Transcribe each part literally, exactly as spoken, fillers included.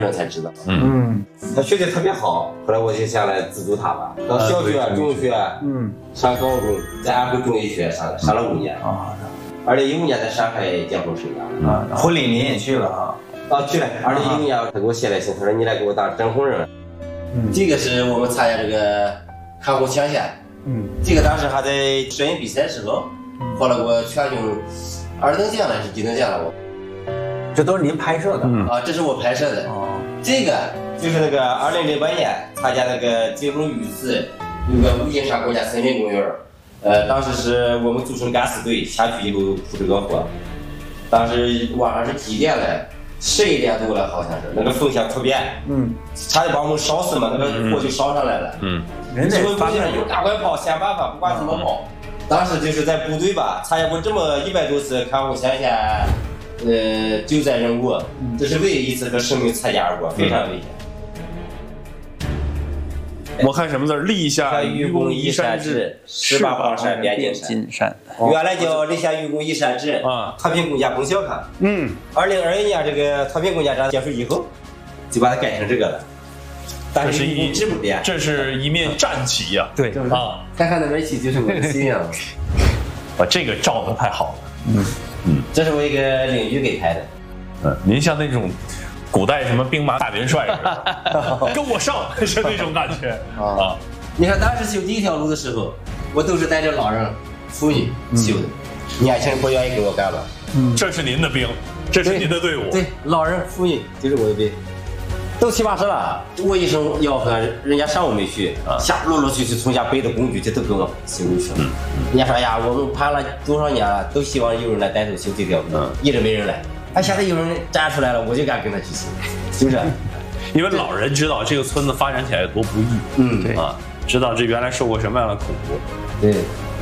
人才知道。 嗯， 他学的特别好，后来我就想来资助他吧。到小学、中学，嗯，上高中，在安徽中医学院上上了五年啊。二零一五年在上海结婚生涯啊，婚礼您也去了啊？ 啊，去了。二零一五年他给我写来信，他说你来给我当证婚人。嗯，这个是我们参加这个看护抢险。嗯，这个当时还在摄影比赛时候获了过全球二等奖了，是几等奖了我。 这都是您拍摄的、 嗯、啊？这是我拍摄的。哦，这个就是那个二零零八年参加那个金钟鱼池那个五金山国家森林公园，呃，当时是我们组成敢死队下去以后扑这个火，当时晚上是几点了？十一点多了，好像是那个风向突变，嗯，差点把我们烧死嘛，那个火就烧上来了，嗯，人家发现有赶快跑，想办法，不管怎么跑。当时就是在部队吧，参加过这么一百多次看护抢险。呃，救灾任务，这是唯一一次和生命擦肩而过，非常危险。 我看什么字？立下愚公移山志，十八方山边境山。原来叫立下愚公移山志啊，太平公家功效刊。嗯，二零二一年这个太平公家章结束以后，就把它改成这个了。但是一直不变。 这是一面战旗呀。 对啊，看看那边旗就是我的信仰。 哇，这个照的太好了。嗯。 嗯，这是我一个邻居给拍的。 嗯，您像那种古代什么兵马大元帅似的，跟我上是那种感觉啊。 你看当时修第一条路的时候，我都是带着老人、妇女修的，年轻人不愿意跟我干了。 嗯，这是您的兵，这是您的队伍。 对，老人、妇女就是我的兵。都七八十了，我一声吆喝，人家上午没去，下陆陆续续从家背的工具，这都给我修一声。人家说呀，我们盘了多少年了，都希望有人来带头修这条路，一直没人来。哎，现在有人站出来了，我就敢跟他去修，是不是？ 因为老人知道这个村子发展起来有多不易，嗯，对啊，知道这原来受过什么样的苦。 对。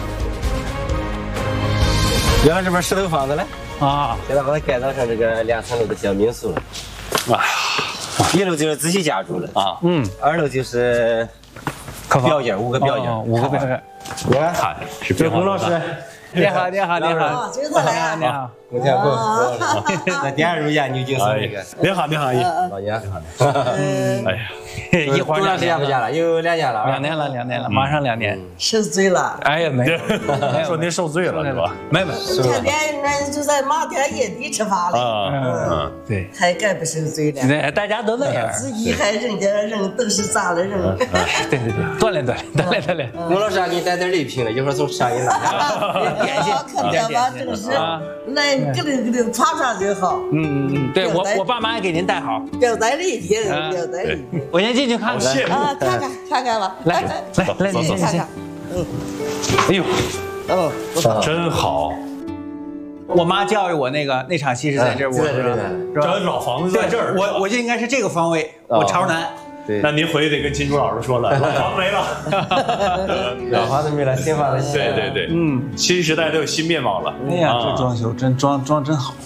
原来这边石头房子嘞啊，现在把它改造成这个两层楼的小民宿了。哎呀。一楼就是自己家住了啊，嗯，二楼就是表演，五个表演， 五个表演。 你看， 是这洪老师， 你好，你好，你好， 就是来， 你好， 我见过，那第二入演女警司那个， 你好，你好，你老娘， 哎呀， 一会儿多长时间不见了？有两年了， 两年了，两年了，马上两年。 受罪了。 哎呀，没有， 说您受罪了是吧？ 没没， 天天人就在马田野地吃饭了。 嗯，对， 还该不受罪了？ 那大家都那样。 自己还人家人都是咋了人？ 对对对，锻炼锻炼锻炼锻炼。 吴老师给你带点礼品了，一会儿从山里拿。 点心， 可别吧，真是来咯溜咯溜爬上就好。 嗯嗯嗯，对我我爸妈也给您带好， 不要带礼品，不要带礼品。 我先进去看看。 啊，看看看看吧， 来来来， 你看看。 嗯，哎呦， 哦， 真好。 我妈教育我那个那场戏是在这儿，我在这儿， 这老房子在这儿， 我我就应该是这个方位，我朝南。 对， 那您回去得跟金珠老师说了，老房没了， 老房子没了，新房子。 对对对，嗯，新时代都有新面貌了。 哎呀，这装修真装装真好，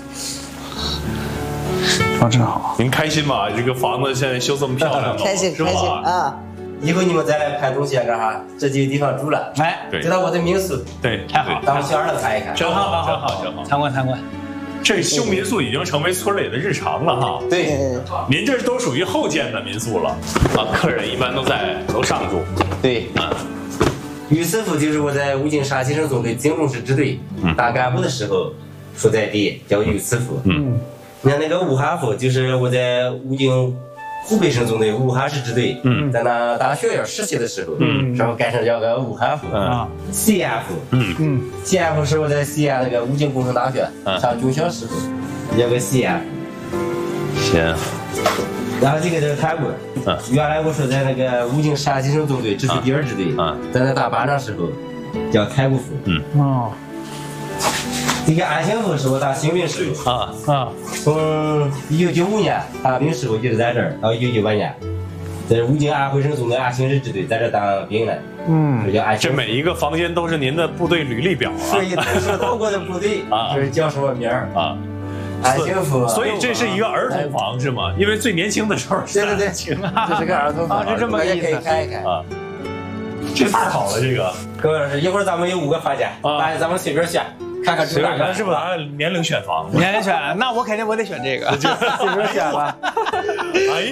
装真好。 您开心吗？这个房子现在修这么漂亮， 开心开心啊！ 以后你们再来拍东西干啥？这几个地方住了， 哎， 就到我的民宿， 对， 太好， 咱们去二楼看一看， 真好，真好，真好， 参观参观。 这修民宿已经成为村里的日常了哈。 对， 您这都属于后建的民宿了啊，客人一般都在楼上住。 对，啊，于师傅就是我在武警陕西省总队京中市支队当干部的时候所在地，叫于师傅。嗯，你看那个武汉府，就是我在武警湖北省总队武汉市支队，嗯，在那当学员实习的时候，嗯，然后改成叫个武汉府啊，西安府，嗯嗯，西安府是我在西安那个武警工程大学上军校时候，叫个西安府。 行。 然后这个就是太谷，嗯，原来我说在那个武警陕西省总队直属第二支队，啊，在那当班长时候叫太谷府，嗯哦。这个安庆府是我当新兵时候啊啊，从一九九五年当兵时候一直在这儿，到一九九八年，在武警安徽省总队安庆市支队在这当兵了。嗯，这叫安庆。 这每一个房间都是您的部队履历表啊， 所以都是到过的部队啊，这是叫什么名儿啊？安庆府。 所以这是一个儿童房是吗？因为最年轻的时候是对对对，这是个儿童房， 是这么个意思。 可以看一看啊。 这太好了，这个。 各位老师，一会儿咱们有五个房间，啊，咱们随便选。 看看朱大哥咱是不是拿年龄选房？ 年龄选，那我肯定我得选这个，这边选吧。 哎。